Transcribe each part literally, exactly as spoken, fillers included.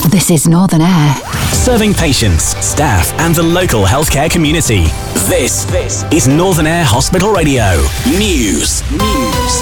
This is Northern Air. Serving patients, staff and the local healthcare community. This, this is Northern Air Hospital Radio. News. News.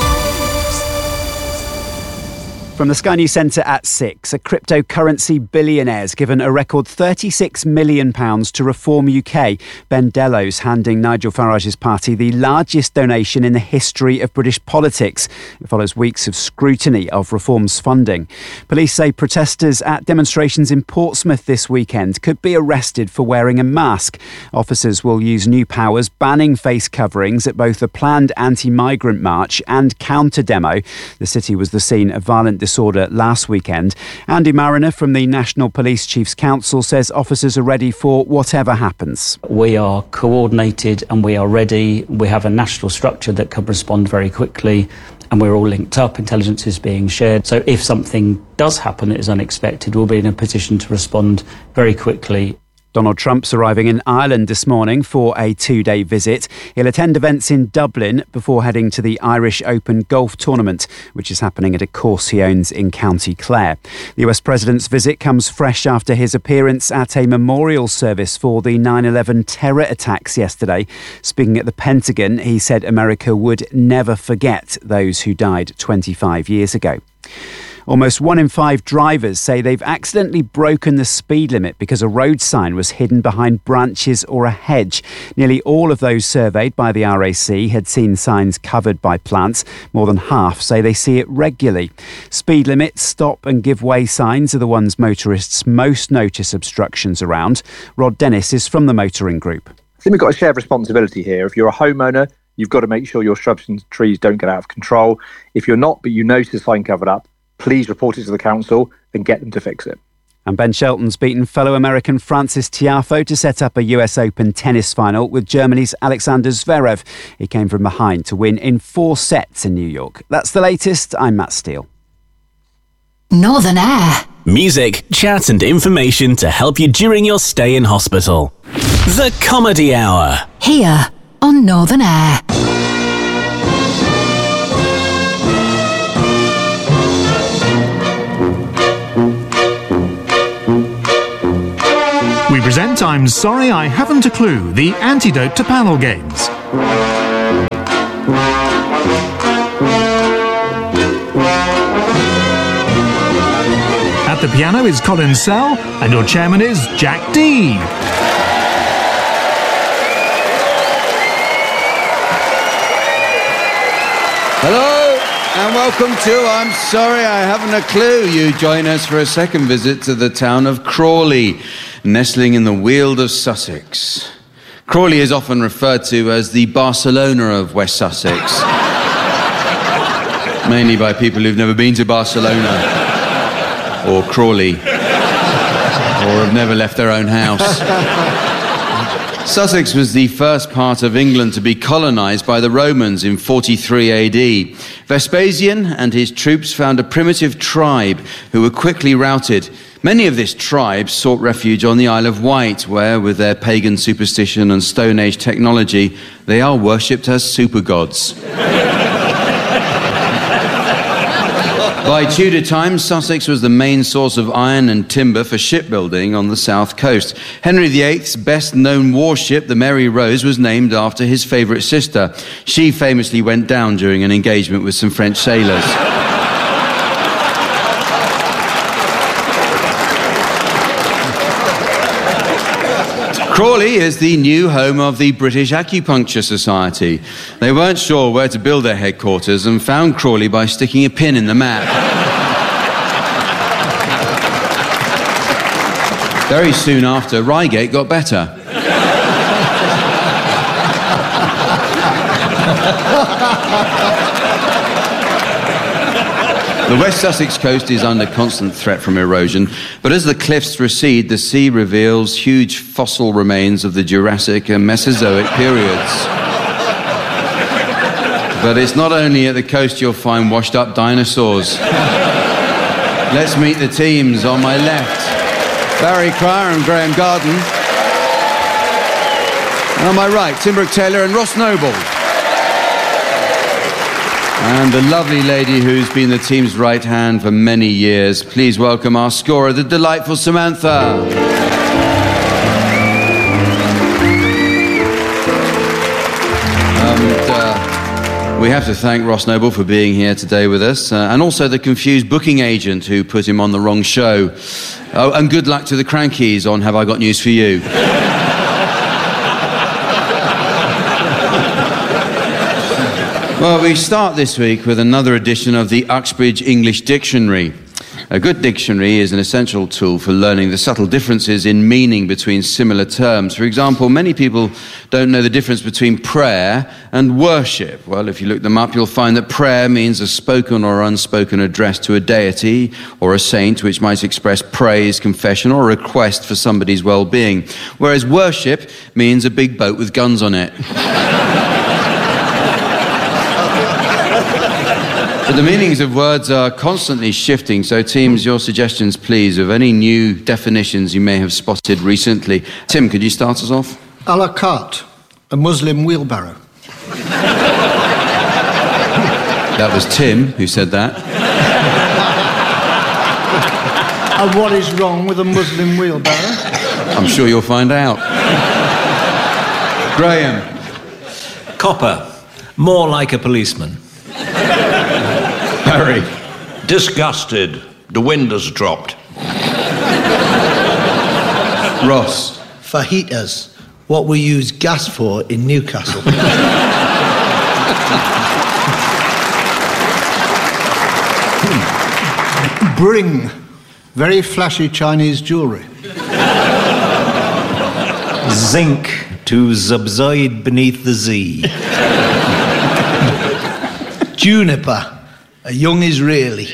From the Sky News Centre at six, a cryptocurrency billionaire's given a record thirty-six million pounds to Reform U K. Ben Dellos handing Nigel Farage's party the largest donation in the history of British politics. It follows weeks of scrutiny of Reform's funding. Police say protesters at demonstrations in Portsmouth this weekend could be arrested for wearing a mask. Officers will use new powers banning face coverings at both a planned anti-migrant march and counter-demo. The city was the scene of violent disorder last weekend. Andy Mariner from the National Police Chiefs Council says officers are ready for whatever happens. We are coordinated and we are ready. We have a national structure that can respond very quickly and we're all linked up. Intelligence is being shared. So if something does happen that is unexpected, we'll be in a position to respond very quickly. Donald Trump's arriving in Ireland this morning for a two-day visit. He'll attend events in Dublin before heading to the Irish Open Golf Tournament, which is happening at a course he owns in County Clare. The U S President's visit comes fresh after his appearance at a memorial service for the nine eleven terror attacks yesterday. Speaking at the Pentagon, he said America would never forget those who died twenty-five years ago. Almost one in five drivers say they've accidentally broken the speed limit because a road sign was hidden behind branches or a hedge. Nearly all of those surveyed by the R A C had seen signs covered by plants. More than half say they see it regularly. Speed limit, stop and give way signs are the ones motorists most notice obstructions around. Rod Dennis is from the Motoring Group. I think we've got a shared responsibility here. If you're a homeowner, you've got to make sure your shrubs and trees don't get out of control. If you're not, but you notice a sign covered up, please report it to the council and get them to fix it. And Ben Shelton's beaten fellow American Francis Tiafoe to set up a U S Open tennis final with Germany's Alexander Zverev. He came from behind to win in four sets in New York. That's the latest. I'm Matt Steele. Northern Air. Music, chat and information to help you during your stay in hospital. The Comedy Hour. Here on Northern Air. We present I'm Sorry I Haven't a Clue, the antidote to panel games. At the piano is Colin Sell, and your chairman is Jack D. Hello, and welcome to I'm Sorry I Haven't a Clue. You join us for a second visit to the town of Crawley, nestling in the Weald of Sussex. Crawley is often referred to as the Barcelona of West Sussex, mainly by people who've never been to Barcelona or Crawley, or have never left their own house. Sussex was the first part of England to be colonised by the Romans in forty-three A D. Vespasian and his troops found a primitive tribe who were quickly routed. Many of this tribe sought refuge on the Isle of Wight, where, with their pagan superstition and Stone Age technology, they are worshipped as super gods. By Tudor times, Sussex was the main source of iron and timber for shipbuilding on the south coast. Henry the Eighth's best-known warship, the Mary Rose, was named after his favourite sister. She famously went down during an engagement with some French sailors. Crawley is the new home of the British Acupuncture Society. They weren't sure where to build their headquarters and found Crawley by sticking a pin in the map. Very soon after, Reigate got better. The West Sussex coast is under constant threat from erosion, but as the cliffs recede, the sea reveals huge fossil remains of the Jurassic and Mesozoic periods. But it's not only at the coast you'll find washed-up dinosaurs. Let's meet the teams. On my left, Barry Cryer and Graham Garden. And on my right, Tim Brooke Taylor and Ross Noble. And the lovely lady who's been the team's right hand for many years. Please welcome our scorer, the delightful Samantha. And uh, we have to thank Ross Noble for being here today with us, uh, and also the confused booking agent who put him on the wrong show. Oh, and good luck to the Crankies on Have I Got News For You. Well, we start this week with another edition of the Uxbridge English Dictionary. A good dictionary is an essential tool for learning the subtle differences in meaning between similar terms. For example, many people don't know the difference between prayer and worship. Well, if you look them up, you'll find that prayer means a spoken or unspoken address to a deity or a saint, which might express praise, confession, or a request for somebody's well-being. Whereas worship means a big boat with guns on it. But the meanings of words are constantly shifting, so teams, your suggestions, please, of any new definitions you may have spotted recently. Tim, could you start us off? A la carte, a Muslim wheelbarrow. That was Tim who said that. And what is wrong with a Muslim wheelbarrow? I'm sure you'll find out. Graham. Copper, more like a policeman. Harry. Disgusted, the wind has dropped. Ross. Fajitas, what we use gas for in Newcastle. Bring, very flashy Chinese jewellery. Zinc, to subside beneath the Z. Juniper, a young Israeli.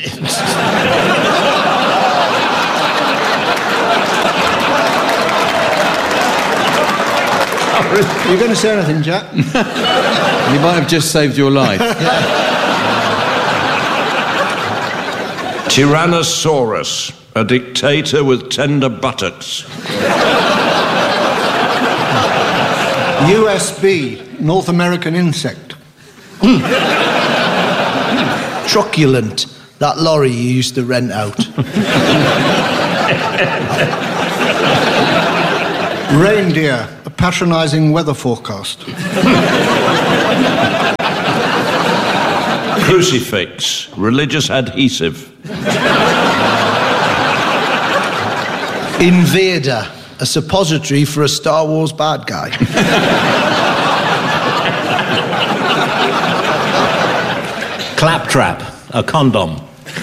Are you going to say anything, Jack? You might have just saved your life. Tyrannosaurus, a dictator with tender buttocks. U S B, North American insect. Truculent, that lorry you used to rent out. Reindeer, a patronising weather forecast. Crucifix, religious adhesive. Invader, a suppository for a Star Wars bad guy. Claptrap, a condom.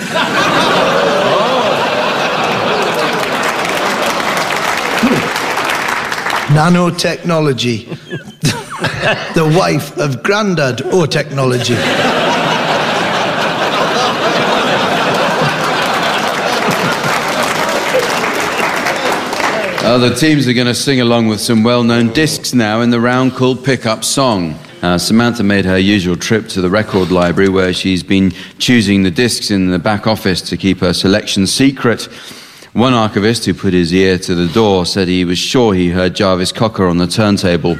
Nanotechnology, the wife of Grandad O Technology. Other teams are going to sing along with some well-known discs now in the round called Pick-Up Song. Uh, Samantha made her usual trip to the record library where she's been choosing the discs in the back office to keep her selection secret. One archivist who put his ear to the door said he was sure he heard Jarvis Cocker on the turntable.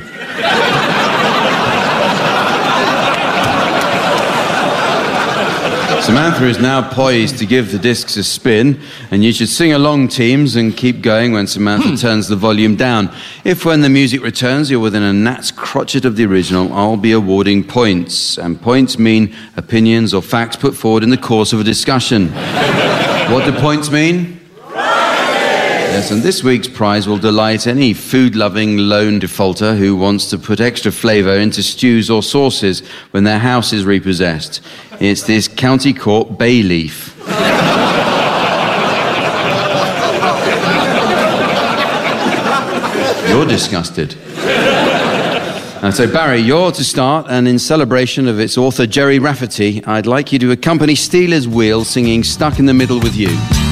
Samantha is now poised to give the discs a spin, and you should sing along, teams, and keep going when Samantha turns the volume down. If when the music returns you're within a gnat's crotchet of the original, I'll be awarding points. And points mean opinions or facts put forward in the course of a discussion. What do points mean? Yes, and this week's prize will delight any food-loving lone defaulter who wants to put extra flavour into stews or sauces when their house is repossessed. It's this County Court bay leaf. You're disgusted. And so, Barry, you're to start, and in celebration of its author, Jerry Rafferty, I'd like you to accompany Steelers Wheel singing Stuck in the Middle with You.